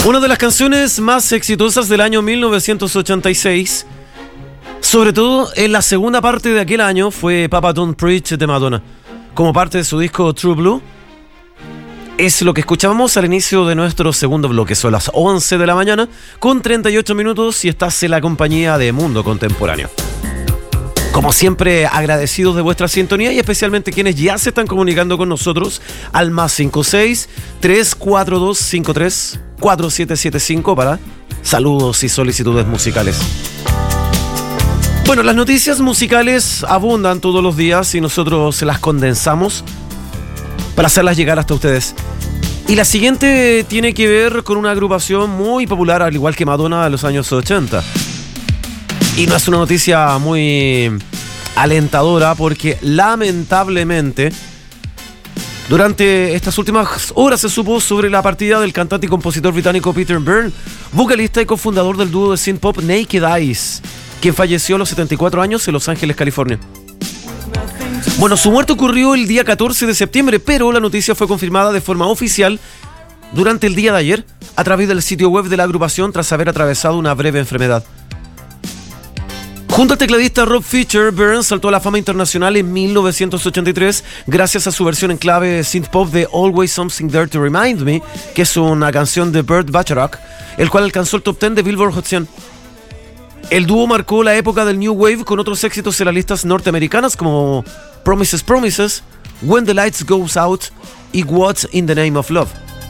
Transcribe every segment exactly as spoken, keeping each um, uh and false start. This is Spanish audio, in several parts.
Una de las canciones más exitosas del año mil novecientos ochenta y seis, sobre todo en la segunda parte de aquel año, fue Papa Don't Preach de Madonna, como parte de su disco True Blue. Es lo que escuchábamos al inicio de nuestro segundo bloque. Son las once de la mañana con treinta y ocho minutos y estás en la compañía de Mundo Contemporáneo. Como siempre, agradecidos de vuestra sintonía y especialmente quienes ya se están comunicando con nosotros al más cinco seis, tres cuatro dos, cinco tres, cuatro siete siete cinco para saludos y solicitudes musicales. Bueno, las noticias musicales abundan todos los días y nosotros las condensamos para hacerlas llegar hasta ustedes. Y la siguiente tiene que ver con una agrupación muy popular, al igual que Madonna de los años ochenta. Y no es una noticia muy alentadora porque lamentablemente durante estas últimas horas se supo sobre la partida del cantante y compositor británico Peter Byrne, vocalista y cofundador del dúo de synth pop Naked Eyes, quien falleció a los setenta y cuatro años en Los Ángeles, California. Bueno, su muerte ocurrió el día catorce de septiembre, pero la noticia fue confirmada de forma oficial durante el día de ayer a través del sitio web de la agrupación tras haber atravesado una breve enfermedad. Junto al tecladista Rob Fisher, Byrne saltó a la fama internacional en mil novecientos ochenta y tres gracias a su versión en clave synth pop de Always Something There to Remind Me, que es una canción de Burt Bacharach, el cual alcanzó el top diez de Billboard Hot cien. El dúo marcó la época del New Wave con otros éxitos en las listas norteamericanas como Promises Promises, When the Lights Goes Out y What's in the Name of Love.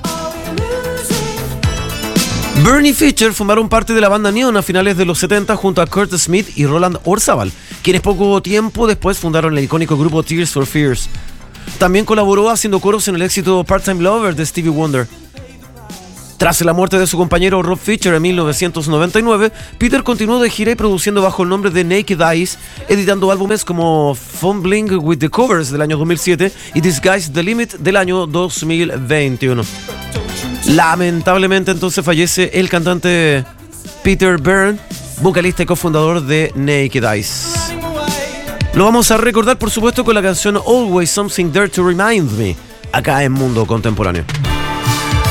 Byrne y Fisher formaron parte de la banda Neon a finales de los setenta junto a Kurt Smith y Roland Orzabal, quienes poco tiempo después fundaron el icónico grupo Tears for Fears. También colaboró haciendo coros en el éxito Part-Time Lover de Stevie Wonder. Tras la muerte de su compañero Rob Fisher en mil novecientos noventa y nueve, Peter continuó de gira y produciendo bajo el nombre de Naked Eyes, editando álbumes como Fumbling with the Covers del año dos mil siete y Disguise the Limit del año dos mil veintiuno. Lamentablemente entonces fallece el cantante Peter Byrne, vocalista y cofundador de Naked Eyes. Lo vamos a recordar por supuesto con la canción Always Something There to Remind Me, acá en Mundo Contemporáneo.